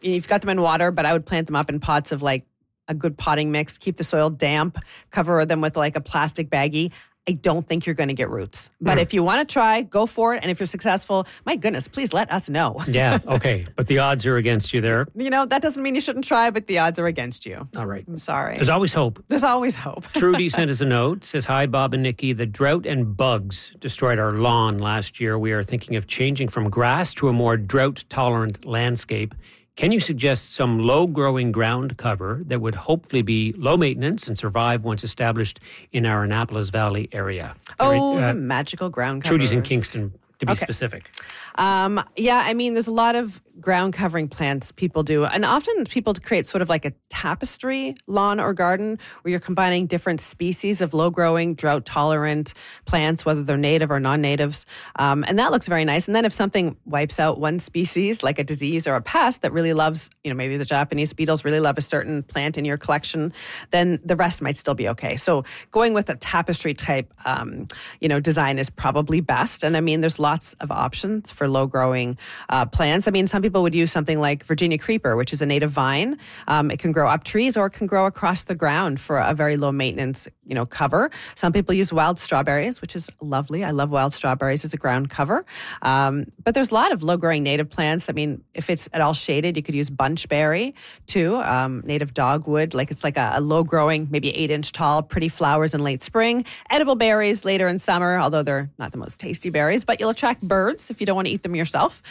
You've got them in water, but I would plant them up in pots of like a good potting mix. Keep the soil damp. Cover them with like a plastic baggie. I don't think you're going to get roots. But if you want to try, go for it. And if you're successful, my goodness, please let us know. Yeah, okay. But the odds are against you there. That doesn't mean you shouldn't try, but the odds are against you. All right. I'm sorry. There's always hope. There's always hope. Trudy sent us a note. Says, hi, Bob and Nikki. The drought and bugs destroyed our lawn last year. We are thinking of changing from grass to a more drought-tolerant landscape. Can you suggest some low-growing ground cover that would hopefully be low maintenance and survive once established in our Annapolis Valley area? The magical ground cover. Trudy's in Kingston, to be specific. There's a lot of ground covering plants people do. And often people create sort of like a tapestry lawn or garden where you're combining different species of low-growing, drought-tolerant plants, whether they're native or non-natives. And that looks very nice. And then if something wipes out one species, like a disease or a pest that really loves, maybe the Japanese beetles really love a certain plant in your collection, then the rest might still be okay. So going with a tapestry type, design is probably best. And there's lots of options for low-growing plants. Some people would use something like Virginia creeper, which is a native vine. It can grow up trees or it can grow across the ground for a very low maintenance, cover. Some people use wild strawberries, which is lovely. I love wild strawberries as a ground cover. But there's a lot of low-growing native plants. If it's at all shaded, you could use bunchberry too, native dogwood. It's like a low-growing, maybe 8-inch tall, pretty flowers in late spring. Edible berries later in summer, although they're not the most tasty berries, but you'll attract birds if you don't want to eat them yourself.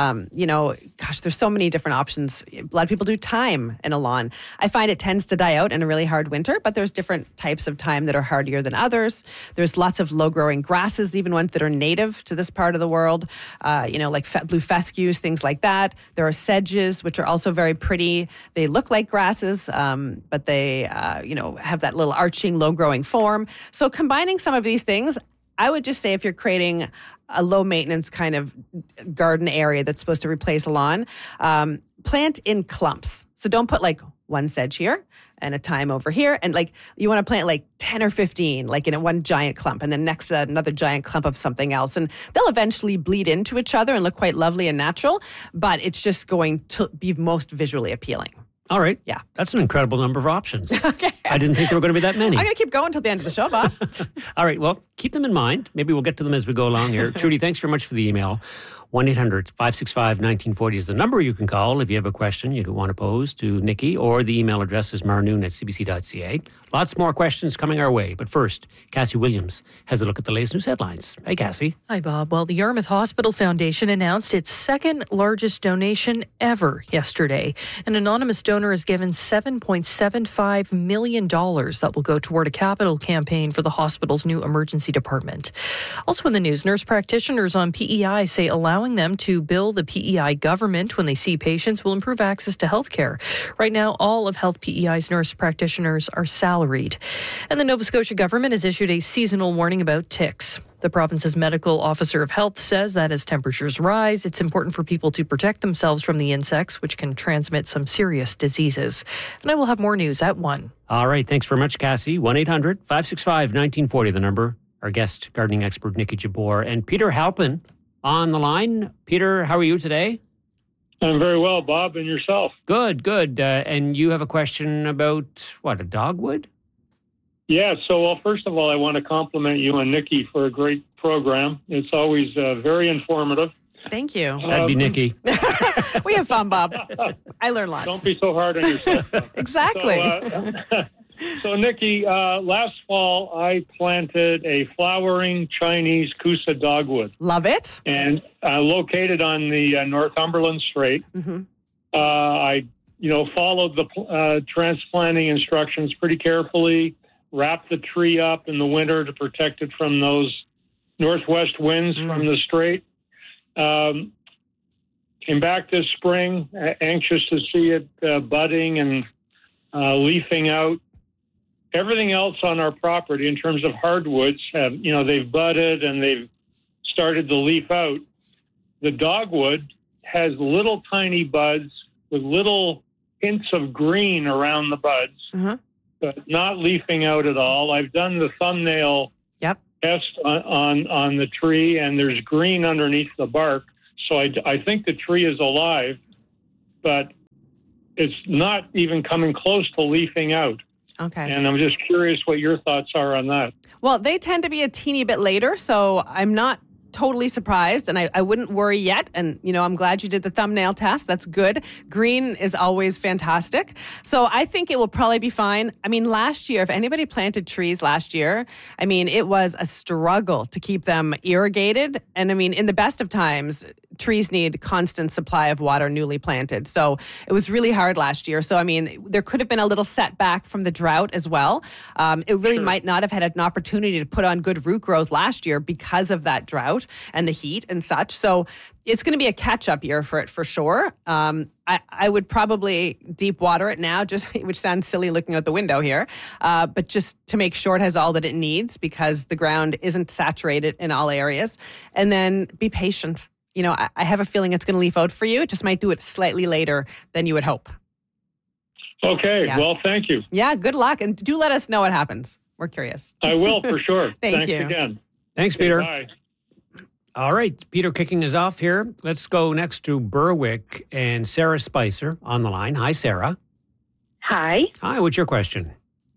There's so many different options. A lot of people do thyme in a lawn. I find it tends to die out in a really hard winter, but there's different types of thyme that are hardier than others. There's lots of low-growing grasses, even ones that are native to this part of the world, like blue fescues, things like that. There are sedges, which are also very pretty. They look like grasses, but they, have that little arching, low-growing form. So combining some of these things, I would just say if you're creating a low-maintenance kind of garden area that's supposed to replace a lawn, plant in clumps. So don't put like one sedge here and a thyme over here. And you want to plant like 10 or 15, in one giant clump, and then next to another giant clump of something else. And they'll eventually bleed into each other and look quite lovely and natural, but it's just going to be most visually appealing. All right. Yeah. That's an incredible number of options. Okay. I didn't think there were going to be that many. I'm going to keep going until the end of the show, Bob. All right. Well, keep them in mind. Maybe we'll get to them as we go along here. Trudy, thanks very much for the email. 1-800-565-1940 is the number you can call if you have a question you want to pose to Nikki, or the email address is marnoon@cbc.ca. Lots more questions coming our way. But first, Cassie Williams has a look at the latest news headlines. Hey, Cassie. Hi, Bob. Well, the Yarmouth Hospital Foundation announced its second largest donation ever yesterday. An anonymous donor has given $7.75 million that will go toward a capital campaign for the hospital's new emergency department. Also in the news, nurse practitioners on PEI say allowing them to bill the PEI government when they see patients will improve access to health care. Right now, all of Health PEI's nurse practitioners are salaried. And the Nova Scotia government has issued a seasonal warning about ticks. The province's medical officer of health says that as temperatures rise, it's important for people to protect themselves from the insects, which can transmit some serious diseases. And I will have more news at 1. All right. Thanks very much, Cassie. 1-800-565-1940, the number. Our guest, gardening expert Nikki Jabbour, and Peter Halpin on the line. Peter, how are you today? I'm very well, Bob, and yourself? Good. And you have a question about, a dogwood? Yeah, first of all, I want to compliment you and Nikki for a great program. It's always very informative. Thank you. That'd be Nikki. We have fun, Bob. I learn lots. Don't be so hard on yourself. Exactly. So, Nikki, last fall I planted a flowering Chinese Coosa dogwood. Love it. And located on the Northumberland Strait. Mm-hmm. I, followed the transplanting instructions pretty carefully, wrapped the tree up in the winter to protect it from those northwest winds from the strait. Came back this spring, anxious to see it budding and leafing out. Everything else on our property in terms of hardwoods have, they've budded and they've started to leaf out. The dogwood has little tiny buds with little hints of green around the buds, but not leafing out at all. I've done the thumbnail test on the tree, and there's green underneath the bark. So I think the tree is alive, but it's not even coming close to leafing out. Okay. And I'm just curious what your thoughts are on that. Well, they tend to be a teeny bit later, so I'm not totally surprised, and I wouldn't worry yet. And, I'm glad you did the thumbnail test. That's good. Green is always fantastic. So I think it will probably be fine. I mean, last year, if anybody planted trees last year, I mean, it was a struggle to keep them irrigated. And I mean, in the best of times, trees need constant supply of water newly planted. So it was really hard last year. So, I mean, there could have been a little setback from the drought as well. It really might not have had an opportunity to put on good root growth last year because of that drought and the heat and such. So it's going to be a catch-up year for it for sure. I would probably deep water it now, which sounds silly looking out the window here, but just to make sure it has all that it needs because the ground isn't saturated in all areas. And then be patient. I have a feeling it's going to leaf out for you. It just might do it slightly later than you would hope. Okay. Yeah. Well, thank you. Yeah, good luck. And do let us know what happens. We're curious. I will for sure. Thanks you again. Thanks, Peter. Bye. All right, Peter kicking us off here. Let's go next to Berwick and Sarah Spicer on the line. Hi, Sarah. Hi. Hi, what's your question?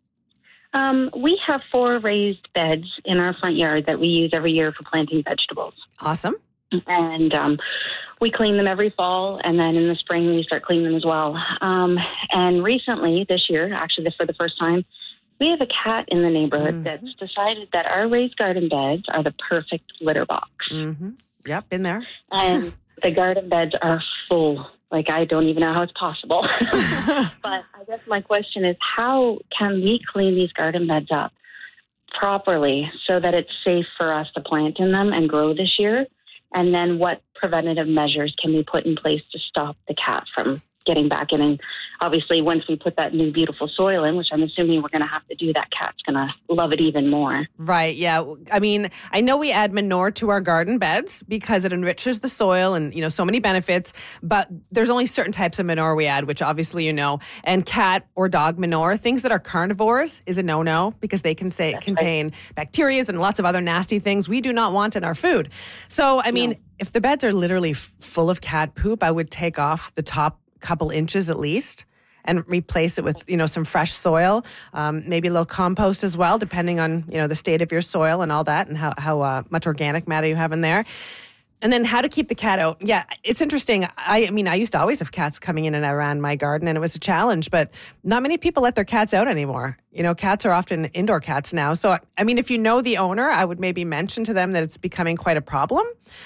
We have 4 raised beds in our front yard that we use every year for planting vegetables. Awesome. And we clean them every fall, and then in the spring we start cleaning them as well. And recently, this year, actually for the first time, we have a cat in the neighborhood that's decided that our raised garden beds are the perfect litter box. Mm-hmm. Yep, been there. And the garden beds are full. Like, I don't even know how it's possible. But I guess my question is, how can we clean these garden beds up properly so that it's safe for us to plant in them and grow this year? And then what preventative measures can we put in place to stop the cat from getting back in? And obviously, once we put that new beautiful soil in, which I'm assuming we're going to have to do, that cat's going to love it even more. Right, yeah. I mean, I know we add manure to our garden beds because it enriches the soil and, so many benefits, but there's only certain types of manure we add, which obviously and cat or dog manure, things that are carnivores, is a no-no because they can contain bacteria and lots of other nasty things we do not want in our food. So, I mean, if the beds are literally full of cat poop, I would take off the top couple inches at least and replace it with, some fresh soil, maybe a little compost as well, depending on, the state of your soil and all that and how much organic matter you have in there. And then how to keep the cat out. Yeah, it's interesting. I used to always have cats coming in and around my garden, and it was a challenge, but not many people let their cats out anymore. Cats are often indoor cats now. So, I mean, if you know the owner, I would maybe mention to them that it's becoming quite a problem.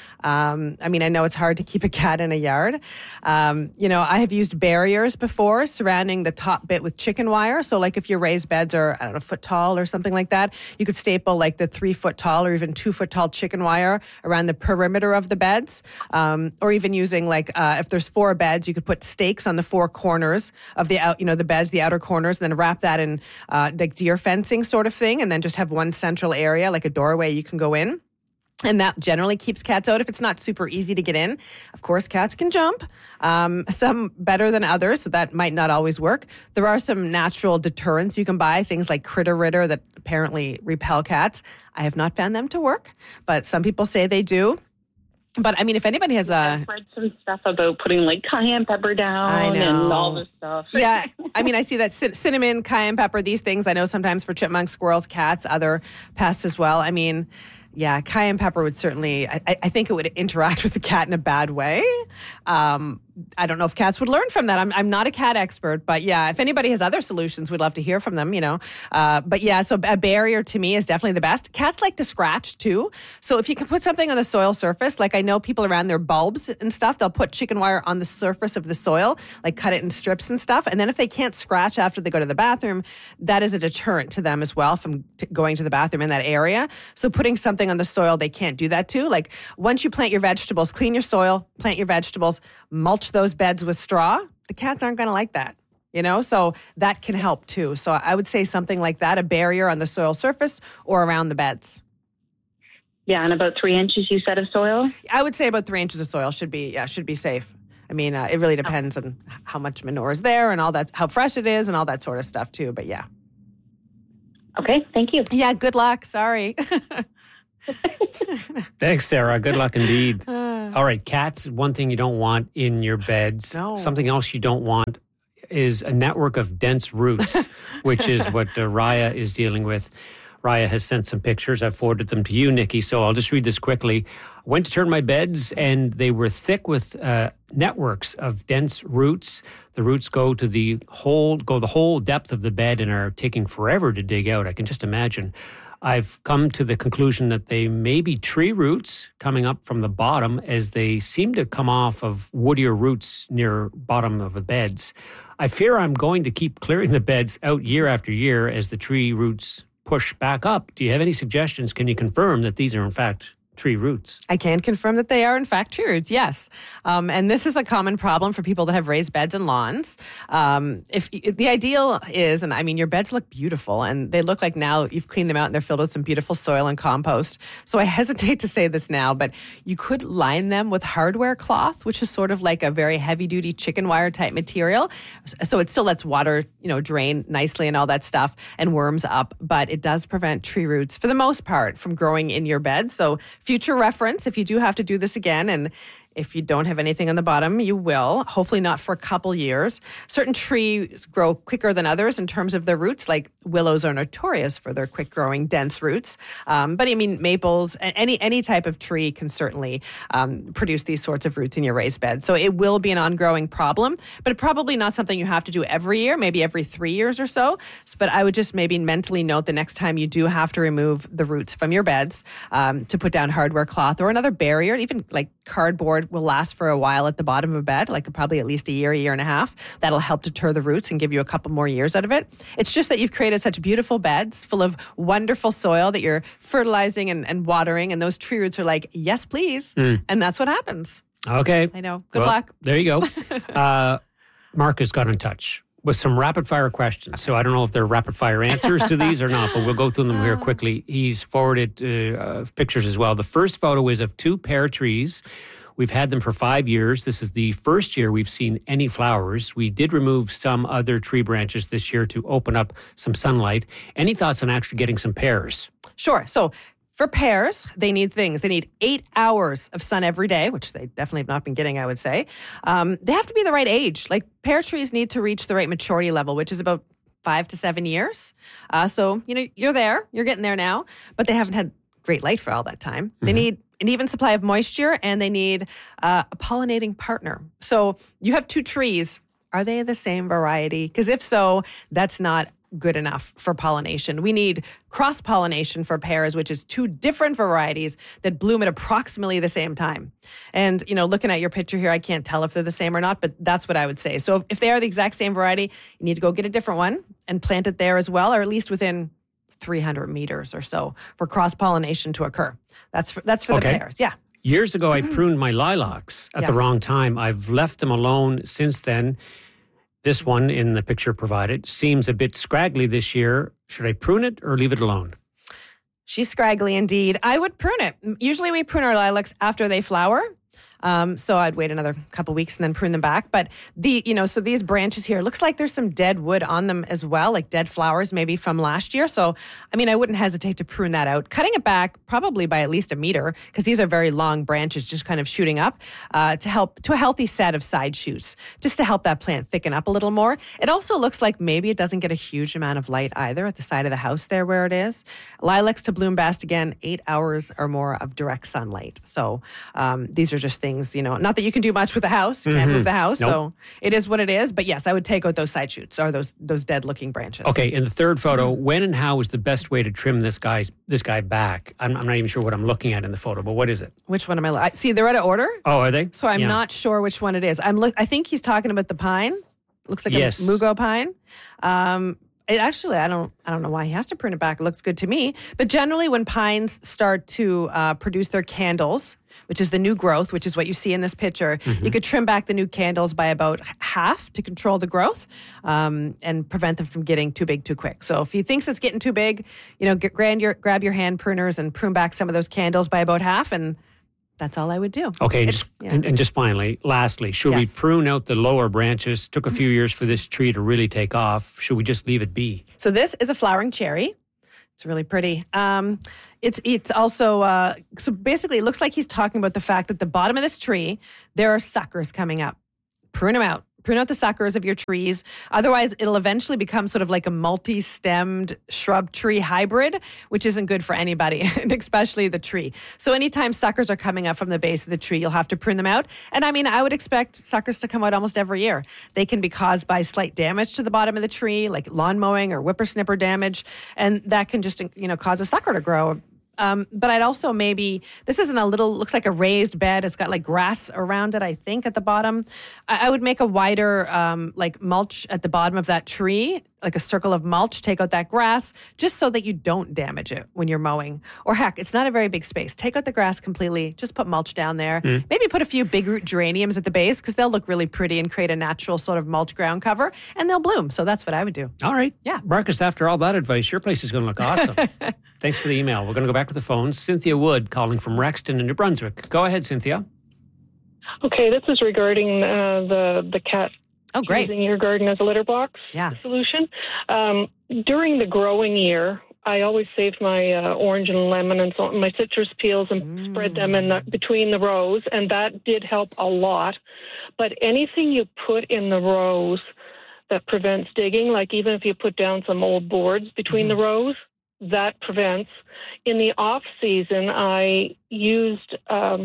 I know it's hard to keep a cat in a yard. I have used barriers before surrounding the top bit with chicken wire. So like if your raised beds are, a foot tall or something like that, you could staple like the 3 foot tall or even 2 foot tall chicken wire around the perimeter of the beds. Or even using if there's 4 beds, you could put stakes on the 4 corners of the beds, the outer corners, and then wrap that in like deer fencing sort of thing. And then just have one central area, like a doorway you can go in. And that generally keeps cats out if it's not super easy to get in. Of course, cats can jump, some better than others, so that might not always work. There are some natural deterrents you can buy, things like Critter Ritter that apparently repel cats. I have not found them to work, but some people say they do. But, if anybody has I've read some stuff about putting, like, cayenne pepper down and all this stuff. Yeah, I see that cinnamon, cayenne pepper, these things. I know sometimes for chipmunks, squirrels, cats, other pests as well. Yeah, cayenne pepper would certainly, I think it would interact with the cat in a bad way. I don't know if cats would learn from that. I'm not a cat expert, but yeah, if anybody has other solutions, we'd love to hear from them, But yeah, so a barrier to me is definitely the best. Cats like to scratch too. So if you can put something on the soil surface, like I know people around their bulbs and stuff, they'll put chicken wire on the surface of the soil, like cut it in strips and stuff. And then if they can't scratch after they go to the bathroom, that is a deterrent to them as well from going to the bathroom in that area. So putting something on the soil they can't do that to. Like once you plant your vegetables, clean your soil, plant your vegetables, mulch those beds with straw, the cats aren't going to like that, so that can help too. So I would say something like that, a barrier on the soil surface or around the beds. Yeah, and about 3 inches, you said, of soil? I would say about 3 inches of soil should be safe. It really depends on how much manure is there and all that, how fresh it is and all that sort of stuff too. But yeah. Okay, thank you. Yeah, good luck. Sorry. Thanks, Sarah. Good luck indeed. All right, cats, one thing you don't want in your beds. No. Something else you don't want is a network of dense roots, which is what Raya is dealing with. Raya has sent some pictures. I've forwarded them to you, Nikki, so I'll just read this quickly. I went to turn my beds, and they were thick with networks of dense roots. The roots go the whole depth of the bed and are taking forever to dig out. I can just imagine. I've come to the conclusion that they may be tree roots coming up from the bottom, as they seem to come off of woodier roots near bottom of the beds. I fear I'm going to keep clearing the beds out year after year as the tree roots push back up. Do you have any suggestions? Can you confirm that these are in fact tree roots? I can confirm that they are in fact tree roots, yes. And this is a common problem for people that have raised beds and lawns. If the ideal is, and I mean, your beds look beautiful and they look like now you've cleaned them out and they're filled with some beautiful soil and compost. So I hesitate to say this now, but you could line them with hardware cloth, which is sort of like a very heavy duty chicken wire type material. So it still lets water, drain nicely and all that stuff and worms up, but it does prevent tree roots for the most part from growing in your bed. So future reference, if you do have to do this again, and if you don't have anything on the bottom, you will. Hopefully not for a couple years. Certain trees grow quicker than others in terms of their roots, like willows are notorious for their quick-growing, dense roots. But I mean, maples, any type of tree can certainly produce these sorts of roots in your raised bed. So it will be an ongoing problem, but probably not something you have to do every year, maybe every 3 years or so. But I would just maybe mentally note the next time you do have to remove the roots from your beds to put down hardware cloth or another barrier, even like cardboard will last for a while at the bottom of a bed, like probably at least a year and a half. That'll help deter the roots and give you a couple more years out of it. It's just that you've created such beautiful beds full of wonderful soil that you're fertilizing and watering, and those tree roots are like, yes, please. And that's what happens. Okay. I know. Good luck. There you go. Mark has got in touch with some rapid fire questions. So I don't know if they're rapid fire answers to these or not, but we'll go through them here quickly. He's forwarded pictures as well. The first photo is of 2 pear trees. We've had them for 5 years. This is the first year we've seen any flowers. We did remove some other tree branches this year to open up some sunlight. Any thoughts on actually getting some pears? Sure. So for pears, they need things. They need 8 hours of sun every day, which they definitely have not been getting, I would say. They have to be the right age. Like pear trees need to reach the right maturity level, which is about 5 to 7 years. So, you're there. You're getting there now. But they haven't had great light for all that time. They need an even supply of moisture, and they need a pollinating partner. So you have 2 trees. Are they the same variety? Because if so, that's not good enough for pollination. We need cross-pollination for pears, which is 2 different varieties that bloom at approximately the same time. And, looking at your picture here, I can't tell if they're the same or not, but that's what I would say. So if they are the exact same variety, you need to go get a different one and plant it there as well, or at least within 300 meters or so for cross-pollination to occur. That's for the pears. Yeah. Years ago, I pruned my lilacs at the wrong time. I've left them alone since then. This one in the picture provided seems a bit scraggly this year. Should I prune it or leave it alone? She's scraggly indeed. I would prune it. Usually we prune our lilacs after they flower. So I'd wait another couple weeks and then prune them back. But so these branches here, looks like there's some dead wood on them as well, like dead flowers maybe from last year. So, I wouldn't hesitate to prune that out. Cutting it back probably by at least a meter, because these are very long branches just kind of shooting up to a healthy set of side shoots, just to help that plant thicken up a little more. It also looks like maybe it doesn't get a huge amount of light either at the side of the house there where it is. Lilacs to bloom best, again, 8 hours or more of direct sunlight. So these are just things, not that you can do much with the house. You can't move the house. Nope. So it is what it is. But yes, I would take out those side shoots or those dead looking branches. Okay. In the third photo, when and how is the best way to trim this guy back? I'm not even sure what I'm looking at in the photo, but what is it? Which one am I? See, they're out of order. Oh, are they? So I'm not sure which one it is. I think he's talking about the pine. Looks like a mugo pine. Actually, I don't know why he has to prune it back. It looks good to me. But generally, when pines start to produce their candles, which is the new growth, which is what you see in this picture, you could trim back the new candles by about half to control the growth and prevent them from getting too big too quick. So if he thinks it's getting too big, grab your hand pruners and prune back some of those candles by about half, and that's all I would do. Okay, and just finally, lastly, should we prune out the lower branches? Took a few years for this tree to really take off. Should we just leave it be? So this is a flowering cherry. It's really pretty. It's also, so basically it looks like he's talking about the fact that the bottom of this tree, there are suckers coming up. Prune them out. Prune out the suckers of your trees. Otherwise, it'll eventually become sort of like a multi-stemmed shrub tree hybrid, which isn't good for anybody, and especially the tree. So anytime suckers are coming up from the base of the tree, you'll have to prune them out. And I mean, I would expect suckers to come out almost every year. They can be caused by slight damage to the bottom of the tree, like lawn mowing or whippersnipper damage. And that can just, cause a sucker to grow. But I'd also this isn't looks like a raised bed. It's got like grass around it, I think, at the bottom. I would make a wider, mulch at the bottom of that tree, like a circle of mulch, take out that grass, just so that you don't damage it when you're mowing. Or heck, it's not a very big space. Take out the grass completely, just put mulch down there. Maybe put a few big root geraniums at the base because they'll look really pretty and create a natural sort of mulch ground cover, and they'll bloom. So that's what I would do. All right. Yeah. Marcus, after all that advice, your place is going to look awesome. Thanks for the email. We're going to go back to the phones. Cynthia Wood calling from Rexton in New Brunswick. Go ahead, Cynthia. Okay, this is regarding the cat using your garden as a litter box solution. During the growing year, I always saved my orange and lemon and so on, my citrus peels and spread them between the rows, and that did help a lot. But anything you put in the rows that prevents digging, like even if you put down some old boards between the rows, that prevents. In the off season, I used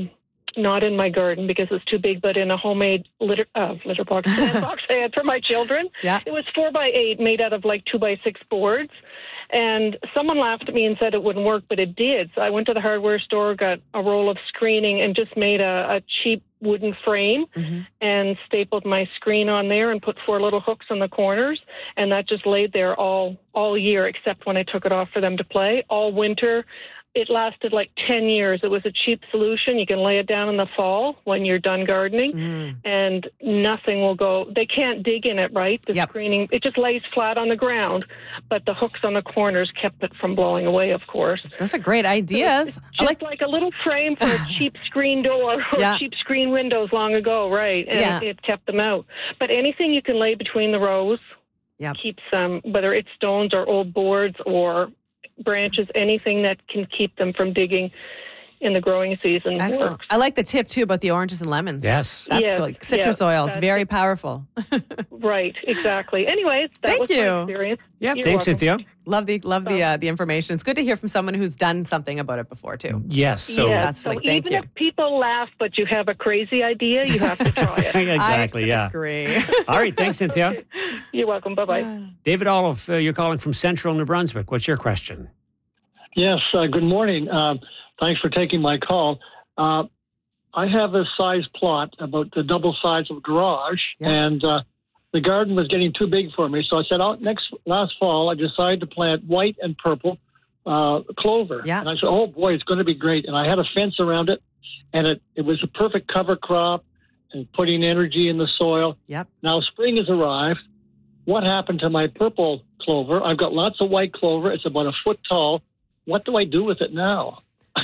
not in my garden because it's too big, but in a homemade litter box sandbox I had for my children. Yeah. It was 4x8 made out of like 2x6 boards. And someone laughed at me and said it wouldn't work, but it did. So I went to the hardware store, got a roll of screening, and just made a cheap wooden frame and stapled my screen on there and put 4 little hooks on the corners. And that just laid there all year, except when I took it off for them to play. All winter, it lasted like 10 years. It was a cheap solution. You can lay it down in the fall when you're done gardening, and nothing will go. They can't dig in it, right? The screening, it just lays flat on the ground, but the hooks on the corners kept it from blowing away, of course. Those are great ideas. So just like a little frame for a cheap screen door or cheap screen windows long ago, right? And it kept them out. But anything you can lay between the rows keeps them, whether it's stones or old boards or branches, anything that can keep them from digging in the growing season. Excellent. Works. I like the tip too about the oranges and lemons. Yes. That's good. Citrus oil. It's very powerful. Right, exactly. Anyways, that was my experience. Yeah, You're thanks, welcome. Cynthia. Love the information. It's good to hear from someone who's done something about it before too. Yes. So, Thank even you. if people laugh, but you have a crazy idea, you have to try it. Exactly, I agree. All right, thanks, Cynthia. Okay. You're welcome. Bye-bye. David Olive, you're calling from Central New Brunswick. What's your question? Yes, good morning. Thanks for taking my call. I have a size plot about the double size of a garage, and the garden was getting too big for me. So I said, last fall, I decided to plant white and purple clover. Yeah. And I said, oh, boy, it's going to be great. And I had a fence around it, and it was a perfect cover crop and putting energy in the soil. Yep. Now spring has arrived. What happened to my purple clover? I've got lots of white clover. It's about a foot tall. What do I do with it now?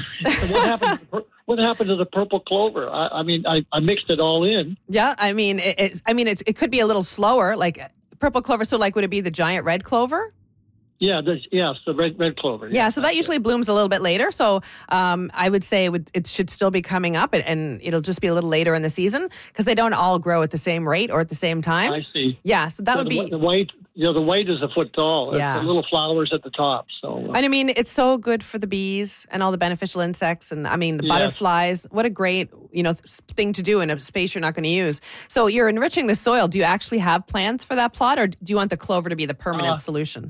What happened to the purple clover? I mixed it all in. Yeah, it could be a little slower. Like purple clover. So, like, would it be the giant red clover? Yeah, the red clover. Yeah, so that usually blooms a little bit later. So I would say it should still be coming up, and it'll just be a little later in the season because they don't all grow at the same rate or at the same time. I see. Yeah, so that would be the white. The white is a foot tall. Yeah. It's the little flowers at the top. So. And I mean, it's so good for the bees and all the beneficial insects, and I mean the butterflies. What a great thing to do in a space you're not going to use. So you're enriching the soil. Do you actually have plans for that plot, or do you want the clover to be the permanent solution?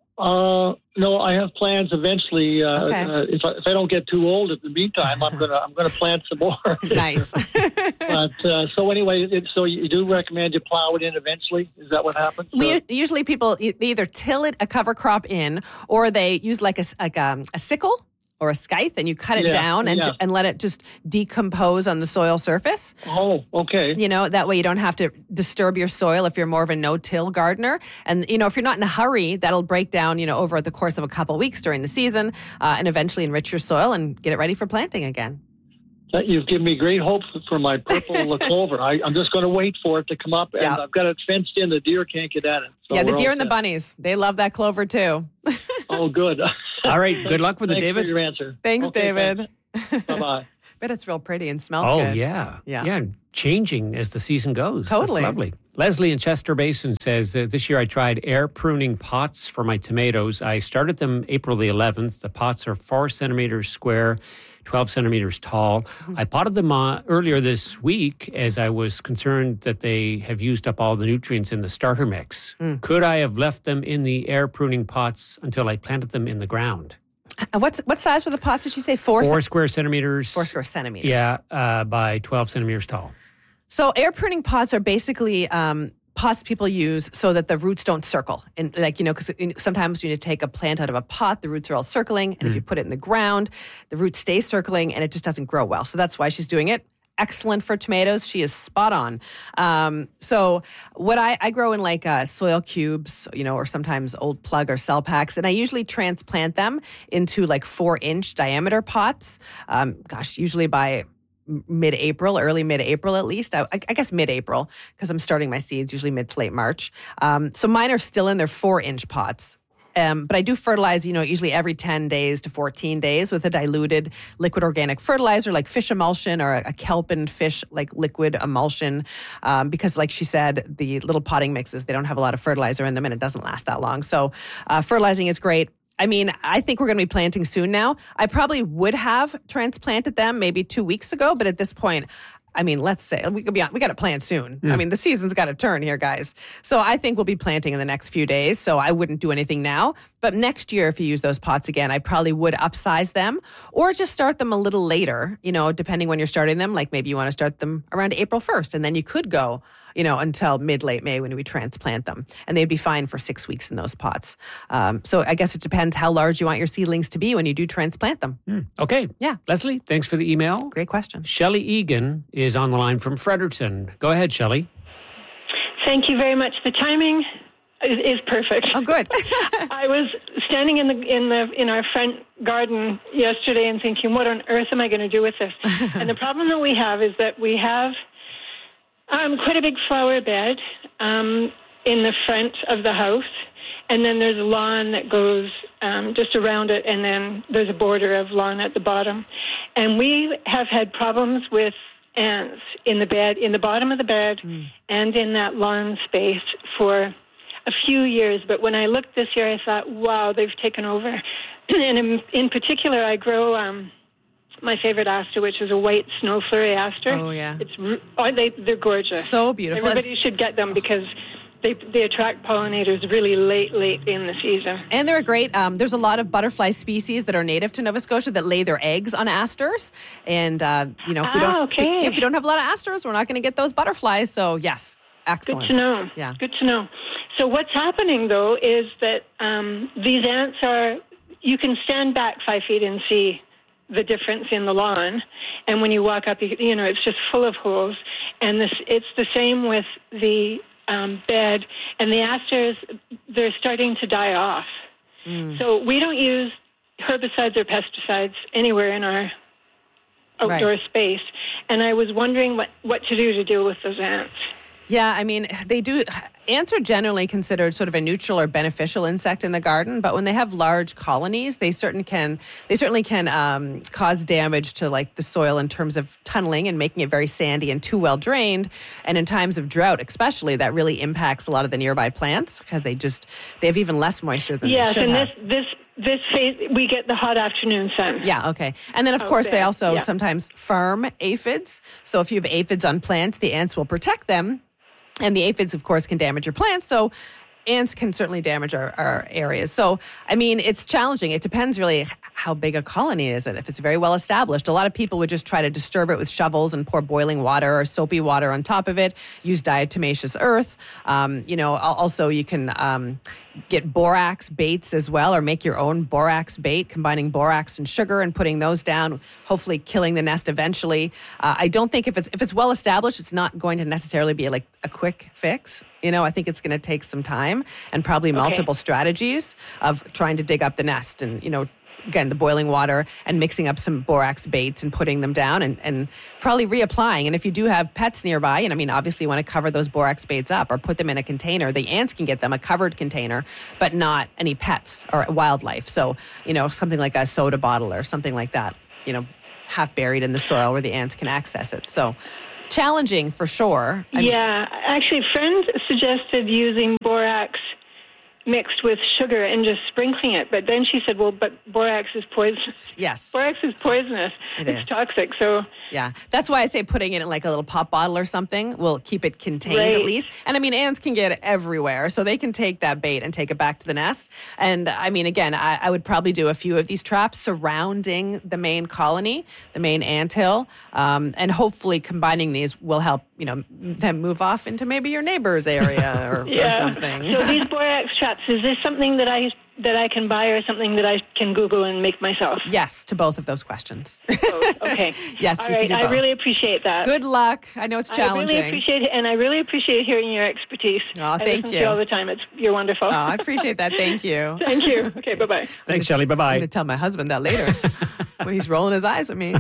No, I have plans eventually. If I don't get too old in the meantime, I'm gonna plant some more. Nice. But so anyway, so you do recommend you plow it in eventually? Is that what happens? Usually people either till it a cover crop in, or they use like a sickle or a scythe, and you cut it down and let it just decompose on the soil surface. Oh, okay. That way you don't have to disturb your soil if you're more of a no-till gardener. And, if you're not in a hurry, that'll break down, over the course of a couple of weeks during the season and eventually enrich your soil and get it ready for planting again. You've given me great hope for my purple clover. I'm just going to wait for it to come up, and I've got it fenced in. The deer can't get at it. So the deer and the bunnies, they love that clover too. Oh, good. All right, good luck with it, David. Thanks for your answer. Thanks, David. Bye-bye. Bet it's real pretty and smells good. Oh, yeah. changing as the season goes. Totally. That's lovely. Leslie in Chester Basin says, this year I tried air pruning pots for my tomatoes. I started them April the 11th. The pots are 4 centimeters square, 12 centimeters tall. I potted them earlier this week as I was concerned that they have used up all the nutrients in the starter mix. Could I have left them in the air pruning pots until I planted them in the ground? What size were the pots, did she say? 4 square centimeters. 4 square centimeters. Yeah, by 12 centimeters tall. So air pruning pots are basically pots people use so that the roots don't circle. And because sometimes you need to take a plant out of a pot, the roots are all circling. And if you put it in the ground, the roots stay circling and it just doesn't grow well. So that's why she's doing it. Excellent for tomatoes. She is spot on. So what I grow in soil cubes, or sometimes old plug or cell packs, and I usually transplant them into 4-inch diameter pots. Usually by early mid-April at least. I guess mid-April because I'm starting my seeds usually mid to late March. So mine are still in their 4-inch pots. But I do fertilize, usually every 10 days to 14 days with a diluted liquid organic fertilizer like fish emulsion or a kelp and fish liquid emulsion. Because like she said, the little potting mixes, they don't have a lot of fertilizer in them and it doesn't last that long. So fertilizing is great. I mean, I think we're going to be planting soon now. I probably would have transplanted them maybe 2 weeks ago, but at this point, I mean, let's say we got to plant soon. I mean, the season's got to turn here, guys. So I think we'll be planting in the next few days. So I wouldn't do anything now. But next year, if you use those pots again, I probably would upsize them or just start them a little later, depending when you're starting them. Like maybe you want to start them around April 1st, and then you could go until mid-late May when we transplant them. And they'd be fine for 6 weeks in those pots. So I guess it depends how large you want your seedlings to be when you do transplant them. Okay. Yeah. Leslie, thanks for the email. Great question. Shelley Egan is on the line from Fredericton. Go ahead, Shelley. Thank you very much. The timing is perfect. Oh, good. I was standing in our front garden yesterday and thinking, what on earth am I going to do with this? And the problem that we have is that we have quite a big flower bed in the front of the house, and then there's a lawn that goes just around it, and then there's a border of lawn at the bottom. And we have had problems with ants in the bed, in the bottom of the bed, and in that lawn space for a few years. But when I looked this year, I thought, wow, they've taken over. And in particular, I grow my favorite aster, which is a white snow flurry aster. Oh, yeah. They're gorgeous. So beautiful. Everybody should get them because they attract pollinators really late in the season. And they're great. There's a lot of butterfly species that are native to Nova Scotia that lay their eggs on asters. And, if we don't have a lot of asters, we're not going to get those butterflies. So, yes, excellent. Good to know. Yeah. Good to know. So what's happening, though, is that these ants you can stand back 5 feet and see the difference in the lawn, and when you walk up, it's just full of holes. And it's the same with the bed, and the asters, they're starting to die off. So we don't use herbicides or pesticides anywhere in our outdoor space, and I was wondering what to do to deal with those ants. Yeah, I mean, ants are generally considered sort of a neutral or beneficial insect in the garden, but when they have large colonies, they certainly can cause damage to the soil in terms of tunneling and making it very sandy and too well drained. And in times of drought, especially, that really impacts a lot of the nearby plants because they have even less moisture than they should have. This phase, we get the hot afternoon sun. Yeah, okay. And then, of course, they also sometimes farm aphids. So if you have aphids on plants, the ants will protect them. And the aphids, of course, can damage your plants. So ants can certainly damage our areas. So, I mean, it's challenging. It depends really how big a colony is. If it's very well established, a lot of people would just try to disturb it with shovels and pour boiling water or soapy water on top of it, use diatomaceous earth. Also you can get borax baits as well, or make your own borax bait, combining borax and sugar and putting those down, hopefully killing the nest eventually. I don't think if it's well established, it's not going to necessarily be a quick fix. I think it's going to take some time and probably multiple strategies of trying to dig up the nest and, again, the boiling water and mixing up some borax baits and putting them down and probably reapplying. And if you do have pets nearby, and I mean, obviously you want to cover those borax baits up or put them in a container. The ants can get them, a covered container, but not any pets or wildlife. So, something like a soda bottle or something like that, half buried in the soil where the ants can access it. So, challenging for sure. Actually, a friend suggested using borax mixed with sugar and just sprinkling it. But then she said, well, but borax is poisonous. Yes. Borax is poisonous. It's toxic. So yeah, that's why I say putting it in like a little pop bottle or something will keep it contained at least. And I mean, ants can get everywhere, so they can take that bait and take it back to the nest. And I mean, again, I would probably do a few of these traps surrounding the main colony, the main anthill, and hopefully combining these will help, them move off into maybe your neighbor's area or something. So these borax traps, is this something that I can buy or something that I can Google and make myself? Yes, to both of those questions. Both. Okay. Yes, all right. I really appreciate that. Good luck. I know it's challenging. I really appreciate it, and I really appreciate hearing your expertise. Oh, thank you. I listen to you all the time. You're wonderful. Oh, I appreciate that. Thank you. Thank you. Okay, bye-bye. Thanks, Shelley. Bye-bye. I'm going to tell my husband that later when he's rolling his eyes at me.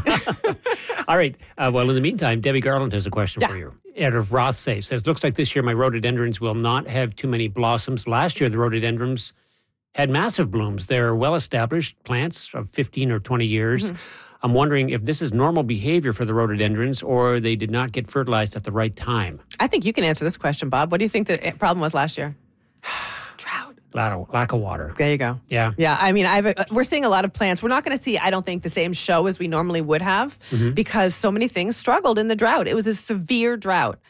All right. Well, in the meantime, Debbie Garland has a question for you. Out of Rothsay says, looks like this year my rhododendrons will not have too many blossoms. Last year, the rhododendrons had massive blooms. They're well-established plants of 15 or 20 years. I'm wondering if this is normal behavior for the rhododendrons or they did not get fertilized at the right time. I think you can answer this question, Bob. What do you think the problem was last year? Drought. Lack of water. There you go. Yeah. Yeah. I mean, we're seeing a lot of plants. We're not going to see, I don't think, the same show as we normally would have because so many things struggled in the drought. It was a severe drought.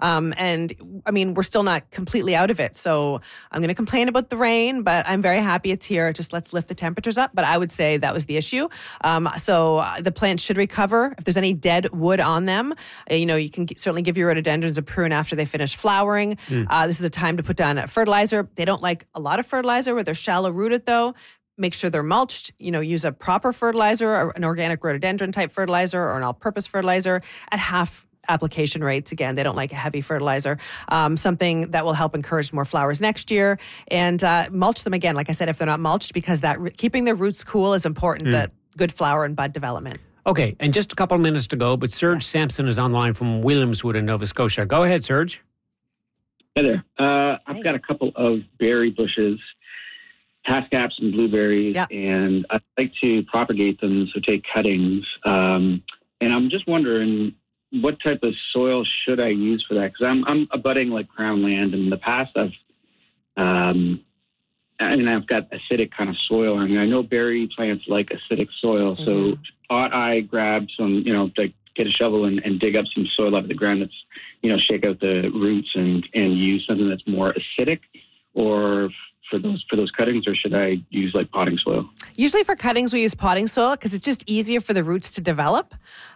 And I mean, we're still not completely out of it. So I'm going to complain about the rain, but I'm very happy it's here. Just let's lift the temperatures up. But I would say that was the issue. So the plants should recover. If there's any dead wood on them, you can certainly give your rhododendrons a prune after they finish flowering. This is a time to put down a fertilizer. They don't like a lot of fertilizer where they're shallow rooted though. Make sure they're mulched, use a proper fertilizer, or an organic rhododendron type fertilizer or an all-purpose fertilizer at half application rates. Again, they don't like a heavy fertilizer. Something that will help encourage more flowers next year. And mulch them again, like I said, if they're not mulched, because keeping their roots cool is important to good flower and bud development. Okay, and just a couple of minutes to go, but Serge Sampson is online from Williamswood in Nova Scotia. Go ahead, Serge. Hey there. I've got a couple of berry bushes, pascaps and blueberries, and I'd like to propagate them, so take cuttings. And I'm just wondering, what type of soil should I use for that? Because I'm abutting like Crown land, and in the past I've got acidic kind of soil. I mean, I know berry plants like acidic soil, so ought I grab some, like get a shovel and dig up some soil out of the ground that's, shake out the roots and use something that's more acidic, or for those cuttings, or should I use like potting soil? Usually for cuttings, we use potting soil because it's just easier for the roots to develop.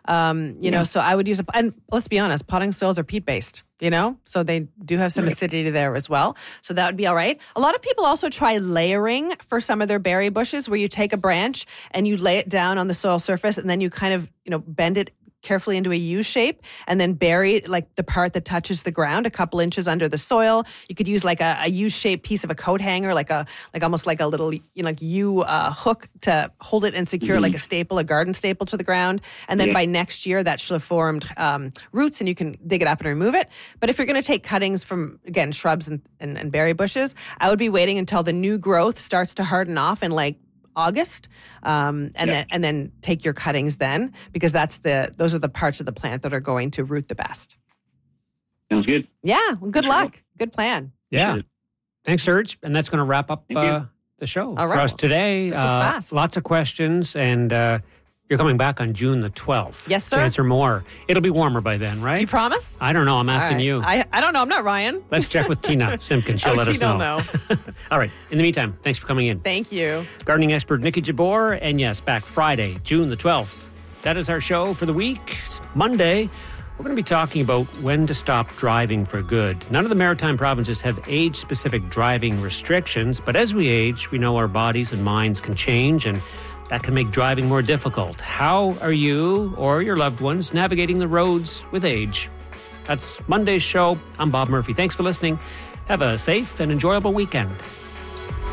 So I would use and let's be honest, potting soils are peat-based, so they do have some acidity there as well. So that would be all right. A lot of people also try layering for some of their berry bushes, where you take a branch and you lay it down on the soil surface, and then you kind of, bend it carefully into a U shape, and then bury like the part that touches the ground a couple inches under the soil. You could use like a U-shaped piece of a coat hanger, like almost like a little U hook to hold it and secure like a garden staple to the ground. And then by next year, that should have formed roots, and you can dig it up and remove it. But if you're going to take cuttings from, again, shrubs and berry bushes, I would be waiting until the new growth starts to harden off in like August, and then take your cuttings then, because those are the parts of the plant that are going to root the best. Sounds good. Yeah, well, good luck. Good plan. Yeah. Thanks, Serge. And that's going to wrap up the show for us today. This was fast. Lots of questions, and you're coming back on June the 12th. Yes, sir. To answer more. It'll be warmer by then, right? You promise? I don't know. I'm asking you. I don't know. I'm not Ryan. Let's check with Tina Simpkin. She'll let us know. Tina will know. All right. In the meantime, thanks for coming in. Thank you. Gardening expert Nikki Jabbour. And yes, back Friday, June the 12th. That is our show for the week. Monday, we're going to be talking about when to stop driving for good. None of the maritime provinces have age-specific driving restrictions, but as we age, we know our bodies and minds can change, and that can make driving more difficult. How are you or your loved ones navigating the roads with age? That's Monday's show. I'm Bob Murphy. Thanks for listening. Have a safe and enjoyable weekend.